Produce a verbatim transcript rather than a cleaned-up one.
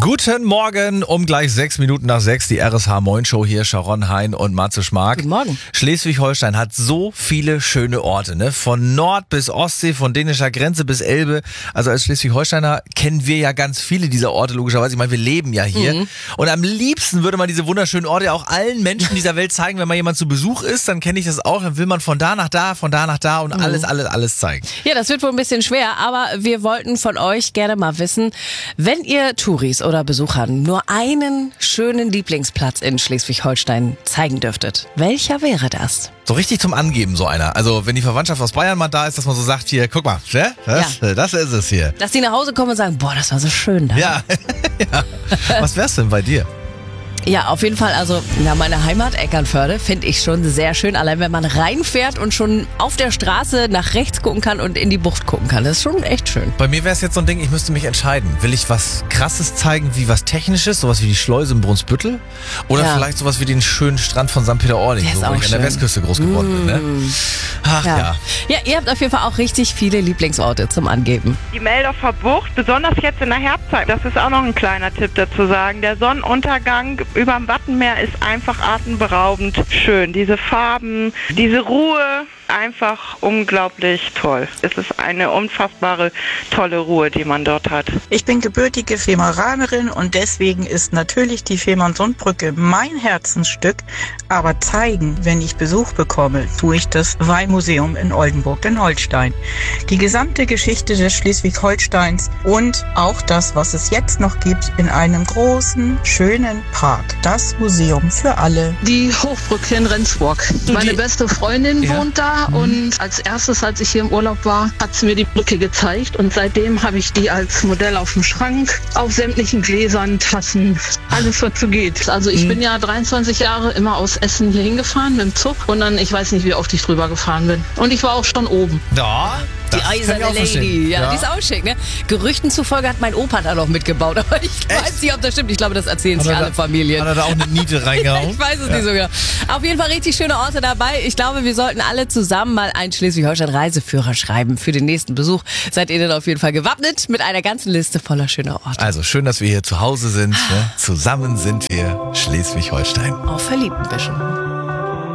Guten Morgen, um gleich sechs Minuten nach sechs, die R S H Moin Show hier, Sharon Hein und Matze Schmark. Guten Morgen. Schleswig-Holstein hat so viele schöne Orte, ne? Von Nord bis Ostsee, von dänischer Grenze bis Elbe. Also als Schleswig-Holsteiner kennen wir ja ganz viele dieser Orte, logischerweise. Ich meine, wir leben ja hier. Mhm. Und am liebsten würde man diese wunderschönen Orte ja auch allen Menschen dieser Welt zeigen. Wenn mal jemand zu Besuch ist, dann kenne ich das auch. Dann will man von da nach da, von da nach da und mhm. alles, alles, alles zeigen. Ja, das wird wohl ein bisschen schwer, aber wir wollten von euch gerne mal wissen, wenn ihr Touris oder Besuchern nur einen schönen Lieblingsplatz in Schleswig-Holstein zeigen dürftet, welcher wäre das? So richtig zum Angeben, so einer. Also wenn die Verwandtschaft aus Bayern mal da ist, dass man so sagt, hier, guck mal, ne? das, ja. das ist es hier. Dass die nach Hause kommen und sagen, boah, das war so schön da. Ja, ja. Was wär's denn bei dir? Ja, auf jeden Fall, also ja, meine Heimat Eckernförde finde ich schon sehr schön. Allein wenn man reinfährt und schon auf der Straße nach rechts gucken kann und in die Bucht gucken kann. Das ist schon echt schön. Bei mir wäre es jetzt so ein Ding, ich müsste mich entscheiden. Will ich was Krasses zeigen, wie was Technisches, sowas wie die Schleuse in Brunsbüttel? Oder ja. vielleicht sowas wie den schönen Strand von Sankt Peter-Ording, so, wo ich schön. an der Westküste groß geworden mm. bin. Ne? Ach ja. ja. Ja, ihr habt auf jeden Fall auch richtig viele Lieblingsorte zum Angeben. Die Meldorfer Bucht, besonders jetzt in der Herbstzeit, das ist auch noch ein kleiner Tipp dazu sagen. Der Sonnenuntergang über dem Wattenmeer ist einfach atemberaubend schön. Diese Farben, diese Ruhe, einfach unglaublich toll. Es ist eine unfassbare, tolle Ruhe, die man dort hat. Ich bin gebürtige Femeranerin und deswegen ist natürlich die Fehmarnsundbrücke mein Herzensstück. Aber zeigen, wenn ich Besuch bekomme, tue ich das Weihmuseum in Oldenburg in Holstein. Die gesamte Geschichte des Schleswig-Holsteins und auch das, was es jetzt noch gibt, in einem großen, schönen Park. Das Museum für alle. Die Hochbrücke in Rendsburg. Meine beste Freundin ja. wohnt da. Und als erstes, als ich hier im Urlaub war, hat sie mir die Brücke gezeigt und seitdem habe ich die als Modell auf dem Schrank, auf sämtlichen Gläsern, Tassen, alles was so geht. Also ich mhm. bin ja dreiundzwanzig Jahre immer aus Essen hier hingefahren mit dem Zug und dann, ich weiß nicht, wie oft ich drüber gefahren bin. Und ich war auch schon oben. Ja. Die eiserne Lady, ja, ja, die ist auch schick, ne? Gerüchten zufolge hat mein Opa da noch mitgebaut, aber ich Echt? weiß nicht, ob das stimmt. Ich glaube, das erzählen sich alle da, Familien. Hat er da auch eine Niete reingehauen? Ich weiß es ja. nicht sogar. Auf jeden Fall richtig schöne Orte dabei. Ich glaube, wir sollten alle zusammen mal einen Schleswig-Holstein-Reiseführer schreiben für den nächsten Besuch. Seid ihr dann auf jeden Fall gewappnet mit einer ganzen Liste voller schöner Orte. Also schön, dass wir hier zu Hause sind. Ne? Zusammen sind wir Schleswig-Holstein. Auch verliebt ein bisschen.